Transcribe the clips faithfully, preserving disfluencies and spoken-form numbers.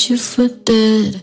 you for dead.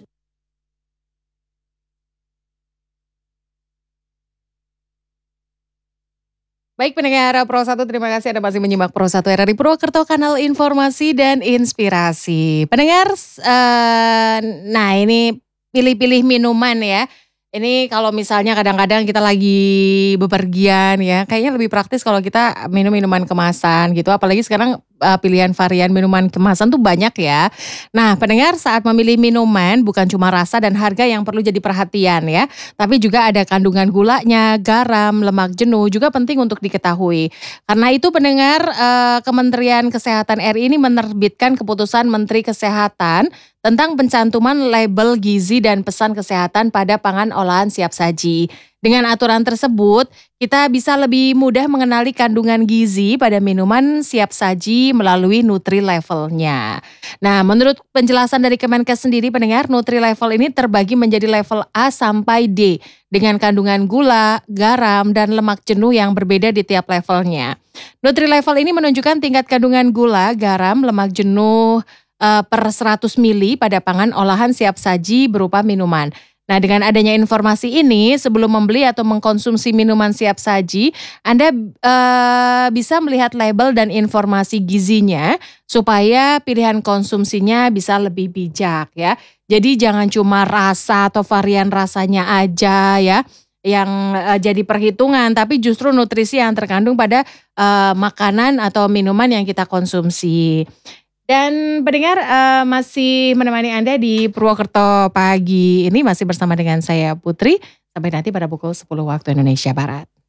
Baik pendengar Pro satu, terima kasih Anda masih menyimak Pro satu R R I Purwokerto, kanal informasi dan inspirasi. Pendengar, uh, nah ini pilih-pilih minuman ya. Ini kalau misalnya kadang-kadang kita lagi bepergian ya, kayaknya lebih praktis kalau kita minum minuman kemasan gitu. Apalagi sekarang uh, pilihan varian minuman kemasan tuh banyak ya. Nah pendengar, saat memilih minuman bukan cuma rasa dan harga yang perlu jadi perhatian ya. Tapi juga ada kandungan gulanya, garam, lemak jenuh juga penting untuk diketahui. Karena itu pendengar, uh, Kementerian Kesehatan R I ini menerbitkan keputusan Menteri Kesehatan tentang pencantuman label gizi dan pesan kesehatan pada pangan olahan siap saji. Dengan aturan tersebut, kita bisa lebih mudah mengenali kandungan gizi pada minuman siap saji melalui Nutri Level-nya. Nah, menurut penjelasan dari Kemenkes sendiri pendengar, Nutri Level ini terbagi menjadi level A sampai D dengan kandungan gula, garam, dan lemak jenuh yang berbeda di tiap levelnya. Nutri Level ini menunjukkan tingkat kandungan gula, garam, lemak jenuh, Uh, per seratus mililiter pada pangan olahan siap saji berupa minuman. Nah dengan adanya informasi ini sebelum membeli atau mengkonsumsi minuman siap saji, Anda uh, bisa melihat label dan informasi gizinya supaya pilihan konsumsinya bisa lebih bijak ya. Jadi jangan cuma rasa atau varian rasanya aja ya yang uh, jadi perhitungan, tapi justru nutrisi yang terkandung pada uh, makanan atau minuman yang kita konsumsi. Dan pendengar uh, masih menemani Anda di Purwokerto pagi ini masih bersama dengan saya Putri. Sampai nanti pada pukul sepuluh waktu Indonesia Barat.